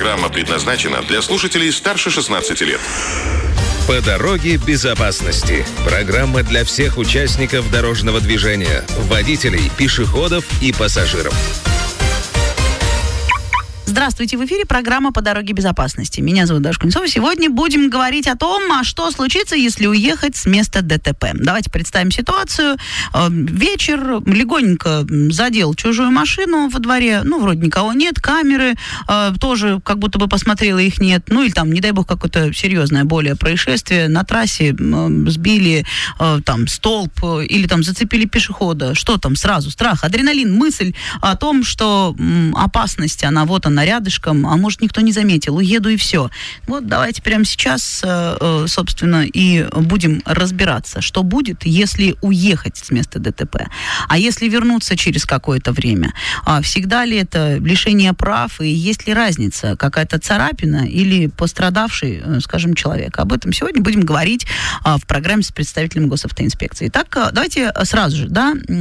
Программа предназначена для слушателей старше 16 лет. По дороге безопасности. Программа для всех участников дорожного движения, водителей, пешеходов и пассажиров. Здравствуйте, в эфире программа «По дороге безопасности». Меня зовут Даша Кузнецова. Сегодня будем говорить о том, что случится, если уехать с места ДТП. Давайте представим ситуацию. Вечер, легонько задел чужую машину во дворе. Вроде никого нет, камеры тоже как будто бы посмотрела, их нет. Или там, не дай бог, какое-то серьезное более происшествие. На трассе сбили столб или там зацепили пешехода. Что там сразу? Страх, адреналин, мысль о том, что опасность, она рядышком, а может, никто не заметил, уеду и все. Давайте прямо сейчас, собственно, и будем разбираться, что будет, если уехать с места ДТП. А если вернуться через какое-то время? Всегда ли это лишение прав, и есть ли разница, какая-то царапина или пострадавший, скажем, человек? Об этом сегодня будем говорить в программе с представителем госавтоинспекции. Итак, давайте сразу же,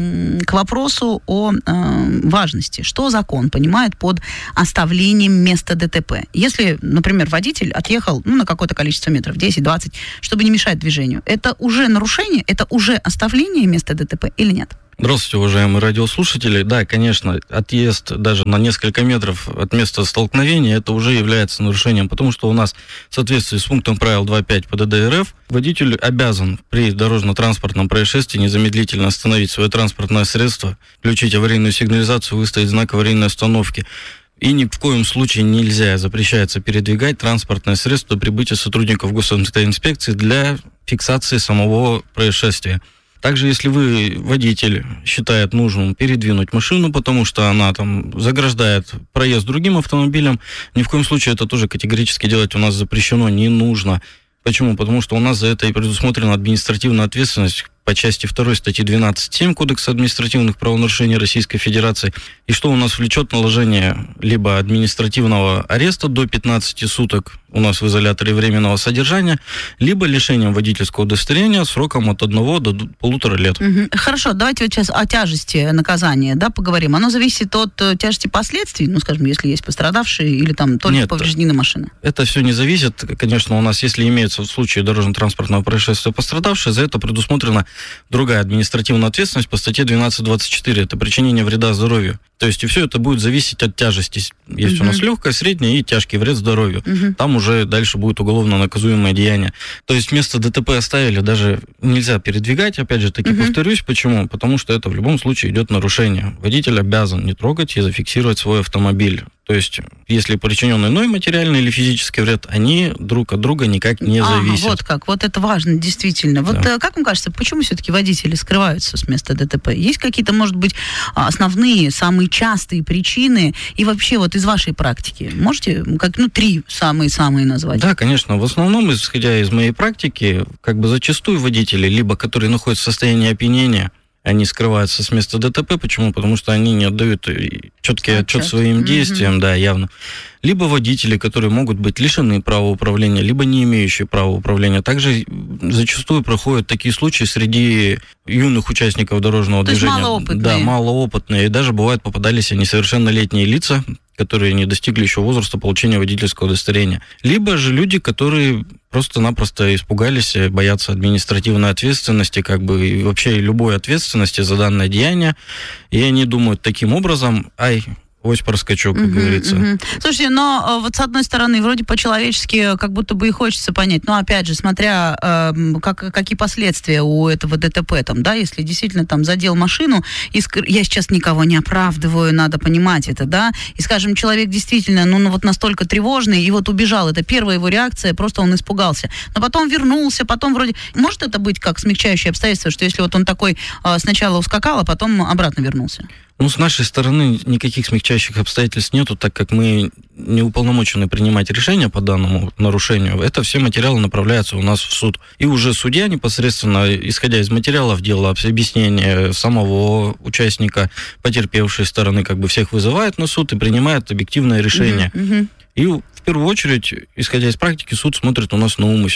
к вопросу о важности. Что закон понимает под оставлением места ДТП? Если, например, водитель отъехал на какое-то количество метров, 10-20, чтобы не мешать движению, это уже нарушение, это уже оставление места ДТП или нет? Здравствуйте, уважаемые радиослушатели. Да, конечно, отъезд даже на несколько метров от места столкновения, это уже является нарушением, потому что у нас в соответствии с пунктом правил 2.5 ПДД РФ водитель обязан при дорожно-транспортном происшествии незамедлительно остановить свое транспортное средство, включить аварийную сигнализацию, выставить знак аварийной остановки. И ни в коем случае запрещается передвигать транспортное средство до прибытия сотрудников госавтоинспекции для фиксации самого происшествия. Также, если водитель считает нужным передвинуть машину, потому что она заграждает проезд другим автомобилям, ни в коем случае это тоже категорически делать у нас запрещено, не нужно. Почему? Потому что у нас за это и предусмотрена административная ответственность по части 2 статьи 12.7 Кодекса административных правонарушений Российской Федерации, и что у нас влечет наложение либо административного ареста до 15 суток у нас в изоляторе временного содержания, либо лишением водительского удостоверения сроком от 1 до 1,5 лет. Хорошо, давайте сейчас о тяжести наказания поговорим. Оно зависит от тяжести последствий, скажем, если есть пострадавшие или только повреждены машины? Это все не зависит. Конечно, у нас, если имеется в случае дорожно-транспортного происшествия пострадавшие, за это предусмотрена другая административная ответственность по статье 12.24. Это причинение вреда здоровью. То есть и все это будет зависеть от тяжести. Есть у нас легкое, среднее и тяжкий вред здоровью. Там уже дальше будет уголовно наказуемое деяние. То есть место ДТП оставили, даже нельзя передвигать, опять же таки повторюсь. Почему? Потому что это в любом случае идет нарушение. Водитель обязан не трогать и зафиксировать свой автомобиль. То есть, если причинен иной материальный или физический вред, они друг от друга никак не зависят. Вот как. Вот это важно, действительно. Как вам кажется, почему все-таки водители скрываются с места ДТП? Есть какие-то, может быть, основные, самые частые причины? И вообще, из вашей практики, можете 3 самые назвать? Да, конечно. В основном, исходя из моей практики, зачастую водители, либо которые находятся в состоянии опьянения, они скрываются с места ДТП. Почему? Потому что они не отдают четкий отчет своим действиям, явно. Либо водители, которые могут быть лишены права управления, либо не имеющие права управления. Также зачастую проходят такие случаи среди юных участников дорожного движения. То есть малоопытные. Да, малоопытные. И даже бывает попадались несовершеннолетние лица, которые не достигли еще возраста получения водительского удостоверения. Либо же люди, которые просто-напросто испугались, боятся административной ответственности, и вообще любой ответственности за данное деяние. И они думают таким образом: ось проскочу, как говорится. Слушайте, но с одной стороны, вроде по-человечески как будто бы и хочется понять, но опять же, смотря какие последствия у этого ДТП, если действительно задел машину, и я сейчас никого не оправдываю, надо понимать это, и, скажем, человек действительно, настолько тревожный, и убежал, это первая его реакция, просто он испугался, но потом вернулся, потом вроде, может это быть как смягчающее обстоятельство, что если он такой сначала ускакал, а потом обратно вернулся? С нашей стороны никаких смягчающих обстоятельств нету, так как мы не уполномочены принимать решения по данному нарушению. Это все материалы направляются у нас в суд. И уже судья непосредственно, исходя из материалов дела, объяснения самого участника, потерпевшей стороны, всех вызывает на суд и принимает объективное решение. И в первую очередь, исходя из практики, суд смотрит у нас на умысел.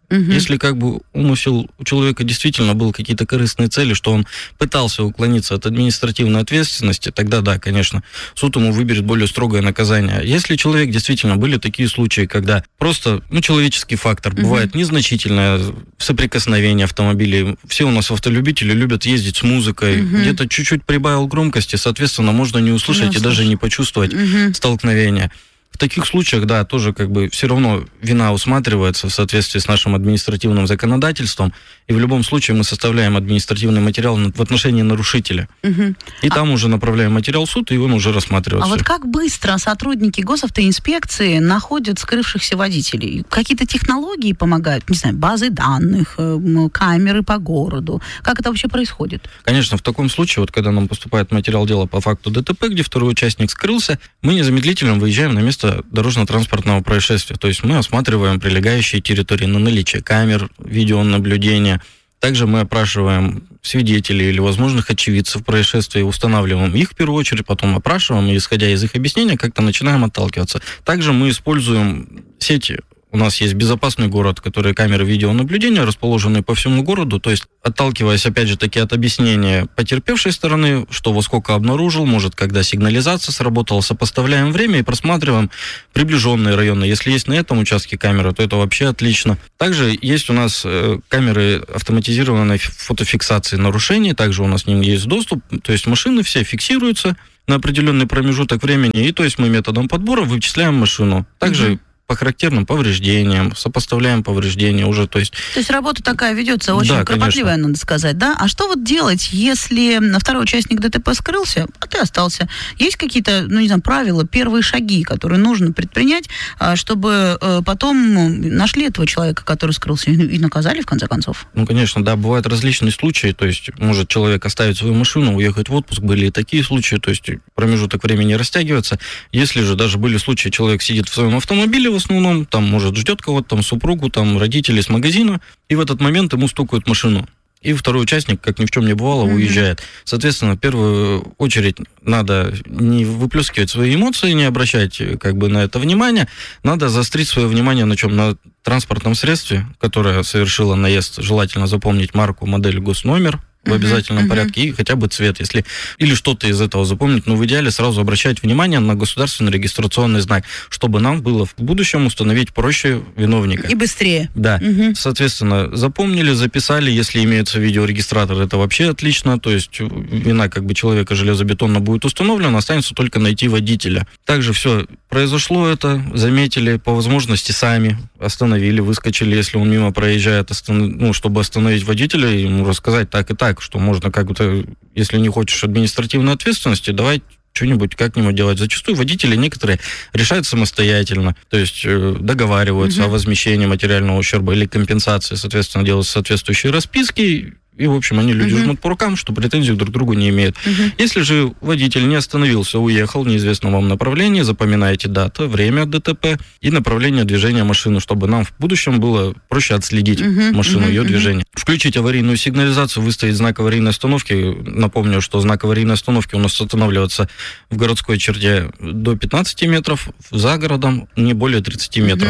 Если как бы умысел у человека действительно был какие-то корыстные цели, что он пытался уклониться от административной ответственности, тогда да, конечно, суд ему выберет более строгое наказание. Если человек действительно были такие случаи, когда просто человеческий фактор, бывает незначительное соприкосновение автомобилей. Все у нас автолюбители любят ездить с музыкой, где-то чуть-чуть прибавил громкости, соответственно, можно не услышать и даже не почувствовать столкновения. В таких случаях, да, тоже как бы все равно вина усматривается в соответствии с нашим административным законодательством, и в любом случае мы составляем административный материал в отношении нарушителя. И там уже направляем материал в суд, и он уже рассматривается. А вот как быстро сотрудники госавтоинспекции находят скрывшихся водителей? Какие-то технологии помогают? Не знаю, базы данных, камеры по городу? Как это вообще происходит? Конечно, в таком случае, вот когда нам поступает материал дела по факту ДТП, где второй участник скрылся, мы незамедлительно выезжаем на место дорожно-транспортного происшествия. То есть мы осматриваем прилегающие территории на наличие камер, видеонаблюдения. Также мы опрашиваем свидетелей или возможных очевидцев происшествия, устанавливаем их в первую очередь, потом опрашиваем, и, исходя из их объяснения, как-то начинаем отталкиваться. Также мы используем сети. У нас есть безопасный город, которые камеры видеонаблюдения расположены по всему городу, то есть отталкиваясь, опять же таки, от объяснения потерпевшей стороны, что во сколько обнаружил, может, когда сигнализация сработала, сопоставляем время и просматриваем приближенные районы. Если есть на этом участке камеры, то это вообще отлично. Также есть у нас камеры автоматизированной фотофиксации нарушений, также у нас к ним есть доступ, то есть машины все фиксируются на определенный промежуток времени, и то есть мы методом подбора вычисляем машину. Также по характерным повреждениям, сопоставляем повреждения уже, то есть... То есть работа такая ведется очень кропотливая, конечно. Надо сказать, да? А что вот делать, если второй участник ДТП скрылся, а ты остался? Есть какие-то, правила, первые шаги, которые нужно предпринять, чтобы потом нашли этого человека, который скрылся, и наказали, в конце концов? Конечно, да, бывают различные случаи, то есть может человек оставить свою машину, уехать в отпуск, были и такие случаи, то есть промежуток времени растягивается. Если же даже были случаи, человек сидит в своем автомобиле, в основном, там, может, ждет кого-то, там, супругу, там, родителей с магазина, и в этот момент ему стукают машину. И второй участник, как ни в чем не бывало, уезжает. Соответственно, в первую очередь надо не выплескивать свои эмоции, не обращать как бы на это внимание, надо заострить свое внимание на чем? На транспортном средстве, которое совершило наезд, желательно запомнить марку, модель, госномер в обязательном порядке и хотя бы цвет, если или что-то из этого запомнить, но в идеале сразу обращать внимание на государственный регистрационный знак, чтобы нам было в будущем установить проще виновника. И быстрее. Да. Соответственно, запомнили, записали, если имеется видеорегистратор, это вообще отлично, то есть вина как бы человека железобетонно будет установлена, останется только найти водителя. Также все, произошло это, заметили, по возможности сами остановили, выскочили, если он мимо проезжает, чтобы остановить водителя, ему рассказать так и так, что можно как-то, если не хочешь административной ответственности, давай что-нибудь как-нибудь делать. Зачастую водители некоторые решают самостоятельно, то есть договариваются о возмещении материального ущерба или компенсации, соответственно, делают соответствующие расписки, и, в общем, они люди жмут по рукам, что претензий друг к другу не имеют. Если же водитель не остановился, уехал в неизвестном вам направлении, запоминаете дату, время ДТП и направление движения машины, чтобы нам в будущем было проще отследить машину, ее движение. Включить аварийную сигнализацию, выставить знак аварийной остановки. Напомню, что знак аварийной остановки у нас устанавливается в городской черте до 15 метров, за городом не более 30 метров.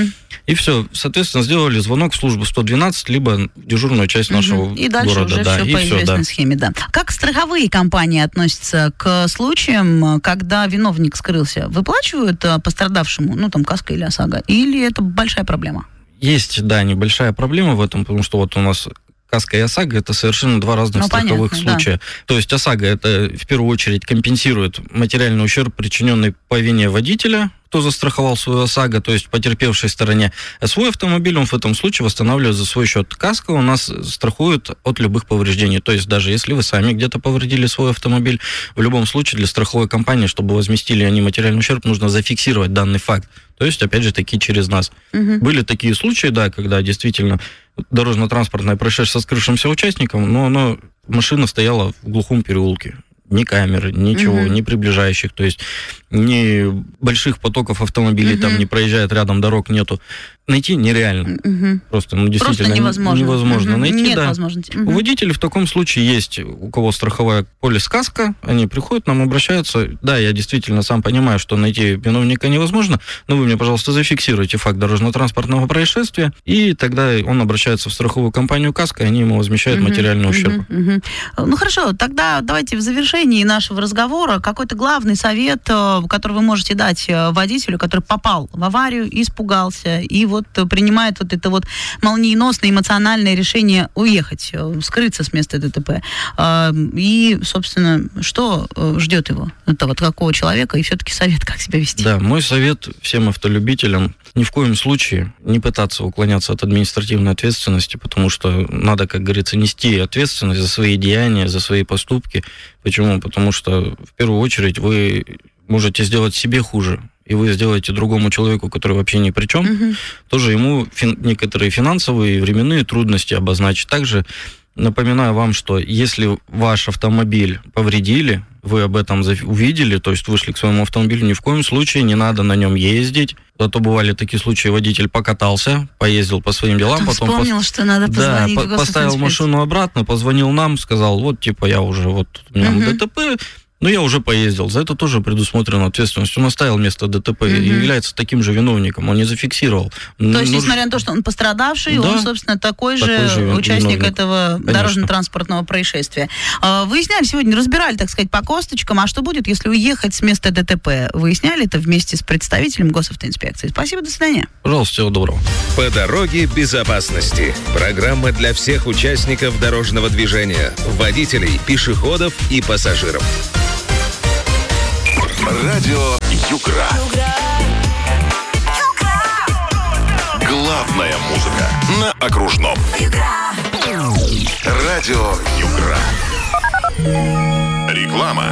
И все, соответственно, сделали звонок в службу 112, либо в дежурную часть нашего и дальше города. Уже все по известной схеме, да. Как страховые компании относятся к случаям, когда виновник скрылся? Выплачивают пострадавшему, каска или ОСАГО? Или это большая проблема? Есть, да, небольшая проблема в этом, потому что вот у нас каска и ОСАГО — это совершенно два разных страховых случая. Да. То есть ОСАГО — это в первую очередь компенсирует материальный ущерб, причиненный по вине водителя, кто застраховал свою ОСАГО, то есть потерпевшей стороне. А свой автомобиль он в этом случае восстанавливает за свой счет. Каска у нас страхует от любых повреждений. То есть даже если вы сами где-то повредили свой автомобиль, в любом случае для страховой компании, чтобы возместили они материальный ущерб, нужно зафиксировать данный факт. То есть, опять же, таки через нас. Были такие случаи, да, когда действительно дорожно-транспортное происшествие со скрывшимся участником, но машина стояла в глухом переулке. Ни камеры, ничего, ни приближающих, то есть ни больших потоков автомобилей там не проезжает, рядом дорог нету. найти нереально. Просто, действительно невозможно найти. Нет да. возможности. У водителей в таком случае есть, у кого страховая полис «Каска», они приходят, нам обращаются. Да, я действительно сам понимаю, что найти виновника невозможно, но вы мне, пожалуйста, зафиксируйте факт дорожно-транспортного происшествия, и тогда он обращается в страховую компанию «Каска», и они ему возмещают материальный ущерб. Ну хорошо, тогда давайте в завершении нашего разговора какой-то главный совет, который вы можете дать водителю, который попал в аварию, испугался, и вот принимает вот это вот молниеносное эмоциональное решение уехать, скрыться с места ДТП. И, собственно, что ждет его, это вот какого человека, и все-таки совет, как себя вести? Да, мой совет всем автолюбителям: ни в коем случае не пытаться уклоняться от административной ответственности, потому что надо, как говорится, нести ответственность за свои деяния, за свои поступки. Почему? Потому что, в первую очередь, вы можете сделать себе хуже, и вы сделаете другому человеку, который вообще ни при чем, тоже ему некоторые финансовые и временные трудности обозначить. Также напоминаю вам, что если ваш автомобиль повредили, вы об этом увидели, то есть вышли к своему автомобилю, ни в коем случае не надо на нем ездить. Зато бывали такие случаи, водитель покатался, поездил по своим делам, потом вспомнил, что надо позвонить в поставил машину обратно, позвонил нам, сказал: вот, типа, я уже, вот, у меня ДТП, но я уже поездил. За это тоже предусмотрена ответственность. Он оставил место ДТП и является таким же виновником. Он не зафиксировал. То есть, несмотря на то, что он пострадавший, да, он, собственно, такой же участник виновник этого дорожно-транспортного происшествия. Выясняли сегодня, разбирали, так сказать, по косточкам. А что будет, если уехать с места ДТП? Выясняли это вместе с представителем госавтоинспекции. Спасибо, до свидания. Пожалуйста, всего доброго. По дороге безопасности. Программа для всех участников дорожного движения, водителей, пешеходов и пассажиров. Радио Югра. Главная музыка на окружном. Радио Югра. Реклама.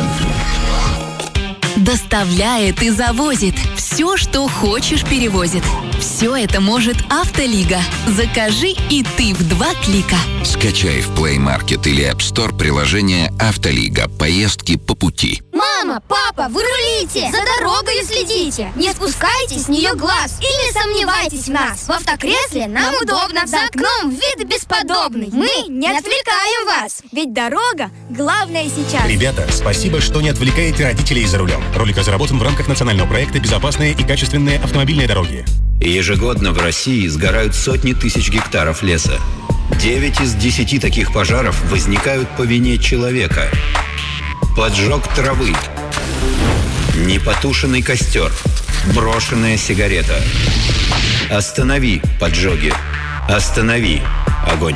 Доставляет и завозит. Все, что хочешь, перевозит. Все это может Автолига. Закажи и ты в 2 клика. Скачай в Play Market или App Store приложение «Автолига». Поездки по пути. Мама, папа, вы рулите! За дорогой следите! Не спускайте с нее глаз и не сомневайтесь в нас! В автокресле нам удобно, за окном вид бесподобный. Мы не отвлекаем вас, ведь дорога главное сейчас. Ребята, спасибо, что не отвлекаете родителей за рулем. Ролик разработан в рамках национального проекта «Безопасные и качественные автомобильные дороги». Ежегодно в России сгорают сотни тысяч гектаров леса. 9 из 10 таких пожаров возникают по вине человека. Поджог травы, непотушенный костер, брошенная сигарета. Останови поджоги. Останови огонь.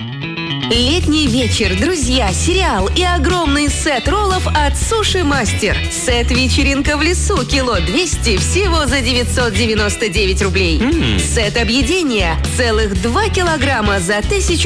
Летний вечер, друзья, сериал и огромный сет роллов от Суши Мастер. Сет «Вечеринка в лесу», кило 200, всего за 999 рублей. Сет объедения целых 2 килограмма за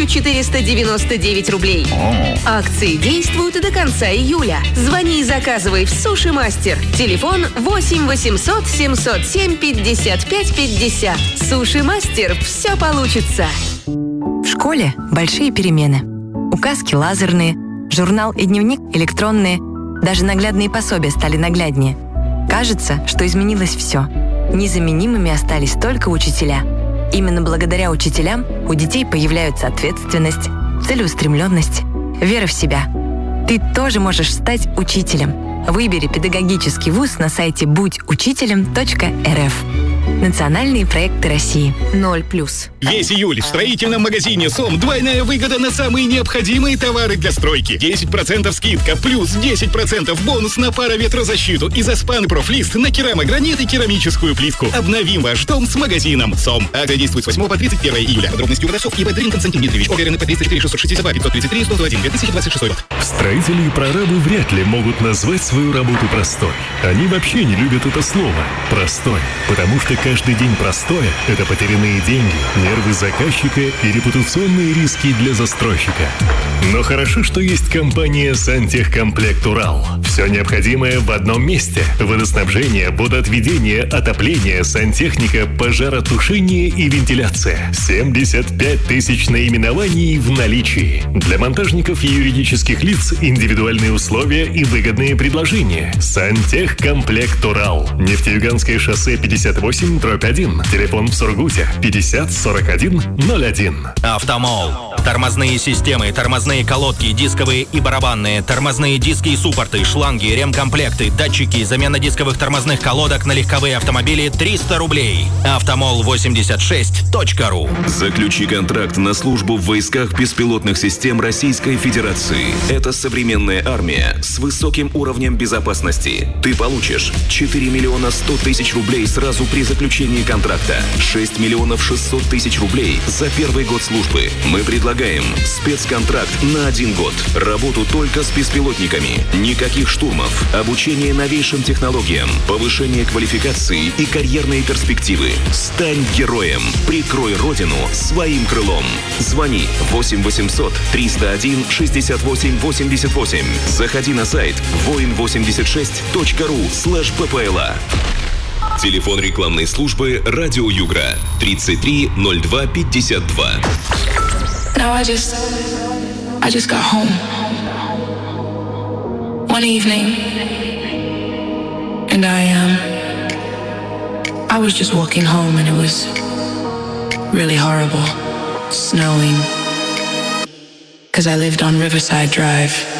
1499 рублей. Акции действуют до конца июля. Звони и заказывай в Суши Мастер. Телефон 8 800 707 55 50. Суши Мастер, все получится. В школе большие перемены. Указки лазерные, журнал и дневник электронные, даже наглядные пособия стали нагляднее. Кажется, что изменилось все. Незаменимыми остались только учителя. Именно благодаря учителям у детей появляются ответственность, целеустремленность, вера в себя. Ты тоже можешь стать учителем. Выбери педагогический вуз на сайте будьучителем.рф. Национальные проекты России. 0+. Весь июль в строительном магазине СОМ двойная выгода на самые необходимые товары для стройки. 10% скидка, плюс 10% бонус на пароветрозащиту и Заспан Профлист на керамогранит и керамическую плитку. Обновим ваш дом с магазином СОМ. Акция действует с 8 по 31 июля. Подробности у продавцов и Дрин Константин Дмитриевич. Уверены по 304 662 533 101 2026 год. Строители и прорабы вряд ли могут назвать свою работу простой. Они вообще не любят это слово «простой», потому что каждый день простое – это потерянные деньги, нервы заказчика и репутационные риски для застройщика. Но хорошо, что есть компания «Сантехкомплект Урал». Все необходимое в одном месте. Водоснабжение, водоотведение, отопление, сантехника, пожаротушение и вентиляция. 75 тысяч наименований в наличии. Для монтажников и юридических лиц индивидуальные условия и выгодные предложения. «Сантехкомплект Урал». Нефтеюганское шоссе 58, 7/1. Телефон в Сургуте 50 41 01. Автомол. Тормозные системы, тормозные колодки, дисковые и барабанные, тормозные диски и суппорты, шланги, ремкомплекты, датчики, замена дисковых тормозных колодок на легковые автомобили 300 рублей. Автомол86.ру. Заключи контракт на службу в войсках беспилотных систем Российской Федерации. Это современная армия с высоким уровнем безопасности. Ты получишь 4 миллиона 100 тысяч рублей сразу при заключении контракта, 6 миллионов 600 тысяч рублей за первый год службы. Мы предлагаем спецконтракт на 1 год. Работу только с беспилотниками. Никаких штурмов. Обучение новейшим технологиям. Повышение квалификации и карьерные перспективы. Стань героем. Прикрой родину своим крылом. Звони 8 800 301 68 88. Заходи на сайт voin86.ru/ppla. Телефон рекламной службы «Радио Югра» 33 02 52. Now I just got home one evening, and I was just walking home, and it was really horrible, snowing, 'cause I lived on Riverside Drive.